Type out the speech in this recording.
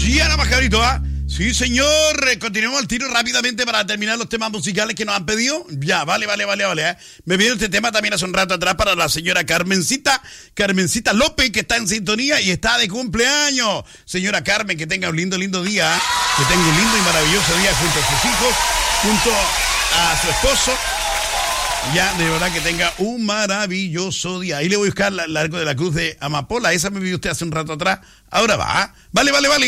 Ya, Pajarito, ¿ah? Sí, señor. Continuemos al tiro rápidamente para terminar los temas musicales que nos han pedido. Ya, vale. Me viene este tema también hace un rato atrás para la señora Carmencita López, que está en sintonía y está de cumpleaños. Señora Carmen, que tenga un lindo día, ¿eh? Que tenga un lindo y maravilloso día junto a sus hijos, junto a su esposo. Ya, de verdad que tenga un maravilloso día. Ahí le voy a buscar el arco de la cruz de Amapola. Esa me vio usted hace un rato atrás. Ahora va. Vale.